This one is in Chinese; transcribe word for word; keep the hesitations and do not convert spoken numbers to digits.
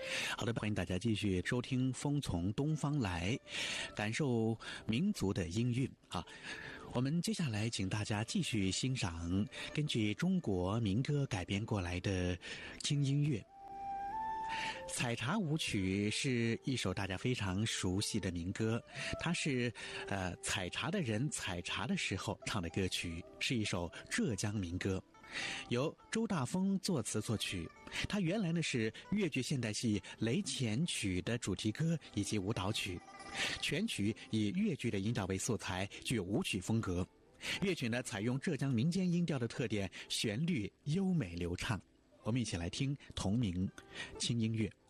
好的，欢迎大家继续收听《风从东方来》，感受民族的音韵啊。我们接下来请大家继续欣赏根据中国民歌改编过来的轻音乐。采茶舞曲是一首大家非常熟悉的民歌，它是呃采茶的人采茶的时候唱的歌曲，是一首浙江民歌，由周大风作词作曲。它原来呢是越剧现代戏《雷钱曲》的主题歌以及舞蹈曲，全曲以越剧的音调为素材，具有舞曲风格。乐曲呢采用浙江民间音调的特点，旋律优美流畅。我们一起来听同名轻音乐。